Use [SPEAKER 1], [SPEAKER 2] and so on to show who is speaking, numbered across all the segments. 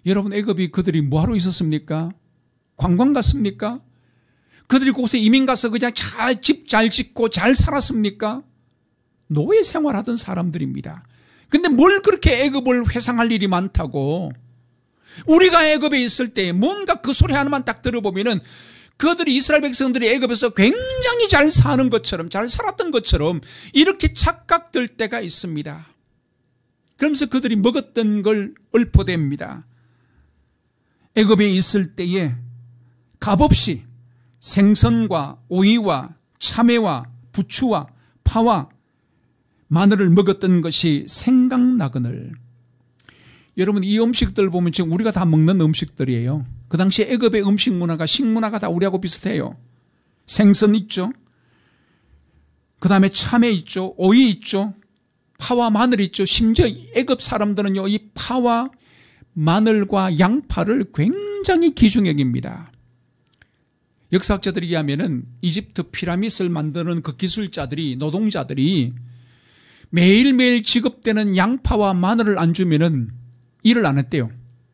[SPEAKER 1] 여러분, 애굽이 그들이 뭐하러 있었습니까? 관광 갔습니까? 그들이 곳에 이민 가서 그냥 집 잘 짓고 잘 살았습니까? 노예 생활하던 사람들입니다. 근데 뭘 그렇게 애굽을 회상할 일이 많다고? 우리가 애굽에 있을 때 뭔가 그 소리 하나만 딱 들어보면은 그들이, 이스라엘 백성들이 애굽에서 굉장히 잘 사는 것처럼, 잘 살았던 것처럼 이렇게 착각될 때가 있습니다. 그러면서 그들이 먹었던 걸 읊어댑니다. 애굽에 있을 때에 값없이 생선과 오이와 참외와 부추와 파와 마늘을 먹었던 것이 생각나거늘. 여러분, 이 음식들 보면 지금 우리가 다 먹는 음식들이에요. 그 당시 애굽의 음식 문화가, 식문화가 다 우리하고 비슷해요. 생선 있죠, 그 다음에 참외 있죠, 오이 있죠, 파와 마늘 있죠. 심지어 애굽 사람들은요, 이 파와 마늘과 양파를 굉장히 귀중여깁니다. 역사학자들이 얘기하면은 이집트 피라밋을 만드는 그 기술자들이, 노동자들이 매일매일 지급되는 양파와 마늘을 안 주면은 일을 안 했대요.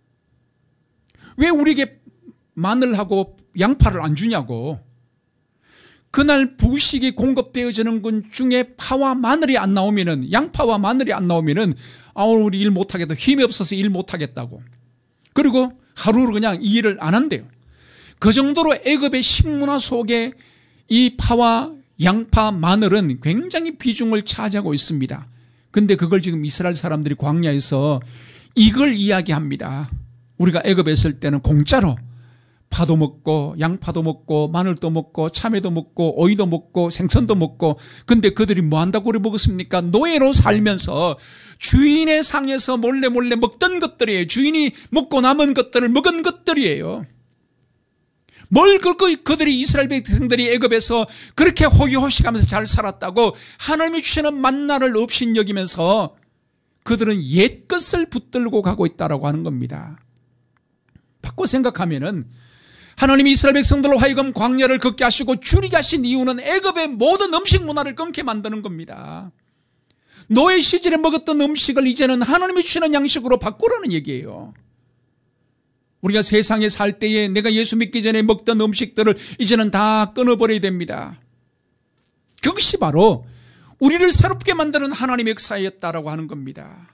[SPEAKER 1] 왜 우리에게 마늘하고 양파를 안 주냐고. 그날 부식이 공급되어지는 것 중에 파와 마늘이 안 나오면은, 양파와 마늘이 안 나오면은, 우리 일 못하겠다, 힘이 없어서 일 못하겠다고. 그리고 하루로 그냥 이 일을 안 한대요. 그 정도로 애굽의 식문화 속에 이 파와 양파, 마늘은 굉장히 비중을 차지하고 있습니다. 근데 그걸 지금 이스라엘 사람들이 광야에서 이걸 이야기합니다. 우리가 애굽에 있을 때는 공짜로 파도 먹고 양파도 먹고 마늘도 먹고 참외도 먹고 오이도 먹고 생선도 먹고. 근데 그들이 뭐 한다고 우리 먹었습니까? 노예로 살면서 주인의 상에서 몰래 먹던 것들이에요. 주인이 먹고 남은 것들을 먹은 것들이에요. 뭘 그들이, 이스라엘 백성들이 애굽에서 그렇게 호기호식하면서 잘 살았다고 하나님이 주시는 만나를 업신여기면서 그들은 옛것을 붙들고 가고 있다라고 하는 겁니다. 바꿔 생각하면은 하나님이 이스라엘 백성들로 하여금 광야를 걷게 하시고 줄이게 하신 이유는 애굽의 모든 음식 문화를 끊게 만드는 겁니다. 노예 시절에 먹었던 음식을 이제는 하나님이 주시는 양식으로 바꾸라는 얘기예요. 우리가 세상에 살 때에 내가 예수 믿기 전에 먹던 음식들을 이제는 다 끊어버려야 됩니다. 그것이 바로 우리를 새롭게 만드는 하나님의 역사였다라고 하는 겁니다.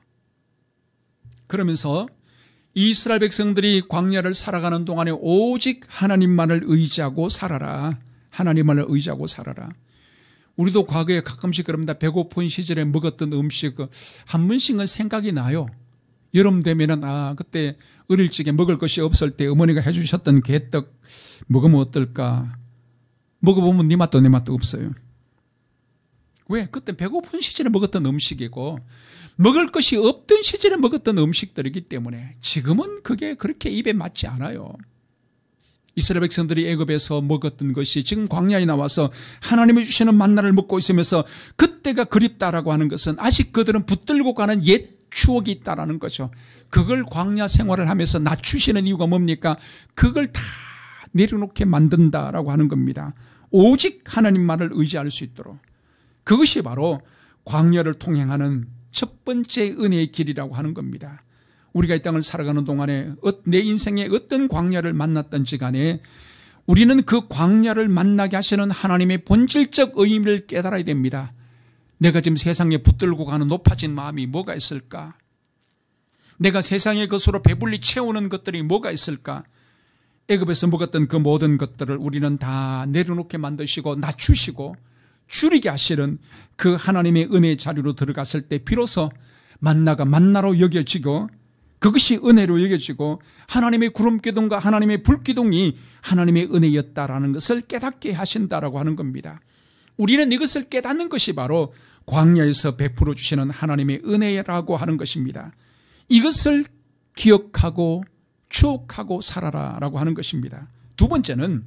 [SPEAKER 1] 그러면서 이스라엘 백성들이 광야를 살아가는 동안에 오직 하나님만을 의지하고 살아라. 하나님만을 의지하고 살아라. 우리도 과거에 가끔씩 그럽니다. 배고픈 시절에 먹었던 음식 한 번씩은 생각이 나요. 여름 되면은 그때 어릴 적에 먹을 것이 없을 때 어머니가 해주셨던 게떡 먹으면 어떨까. 먹어보면 네 맛도 내 맛도 없어요. 왜? 그때 배고픈 시절에 먹었던 음식이고 먹을 것이 없던 시절에 먹었던 음식들이기 때문에 지금은 그게 그렇게 입에 맞지 않아요. 이스라엘 백성들이 애굽에서 먹었던 것이 지금 광야에 나와서 하나님이 주시는 만나를 먹고 있으면서 그때가 그립다라고 하는 것은 아직 그들은 붙들고 가는 옛 추억이 있다라는 거죠. 그걸 광야 생활을 하면서 낮추시는 이유가 뭡니까? 그걸 다 내려놓게 만든다라고 하는 겁니다. 오직 하나님만을 의지할 수 있도록. 그것이 바로 광야를 통행하는 첫 번째 은혜의 길이라고 하는 겁니다. 우리가 이 땅을 살아가는 동안에 내 인생에 어떤 광야를 만났든지 간에 우리는 그 광야를 만나게 하시는 하나님의 본질적 의미를 깨달아야 됩니다. 내가 지금 세상에 붙들고 가는 높아진 마음이 뭐가 있을까? 내가 세상의 것으로 배불리 채우는 것들이 뭐가 있을까? 애굽에서 먹었던 그 모든 것들을 우리는 다 내려놓게 만드시고 낮추시고 줄이게 하시는 그 하나님의 은혜의 자리로 들어갔을 때 비로소 만나가 만나로 여겨지고 그것이 은혜로 여겨지고 하나님의 구름기둥과 하나님의 불기둥이 하나님의 은혜였다라는 것을 깨닫게 하신다라고 하는 겁니다. 우리는 이것을 깨닫는 것이 바로 광야에서 베풀어 주시는 하나님의 은혜라고 하는 것입니다. 이것을 기억하고 추억하고 살아라라고 하는 것입니다. 두 번째는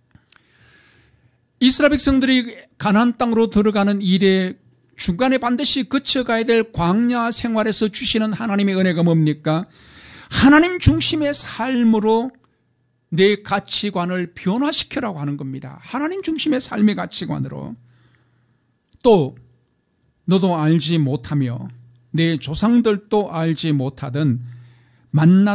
[SPEAKER 1] 이스라엘 백성들이 가나안 땅으로 들어가는 일에 중간에 반드시 거쳐가야 될 광야 생활에서 주시는 하나님의 은혜가 뭡니까? 하나님 중심의 삶으로 내 가치관을 변화시켜라고 하는 겁니다. 하나님 중심의 삶의 가치관으로. 또 너도 알지 못하며 내 조상들도 알지 못하던 만나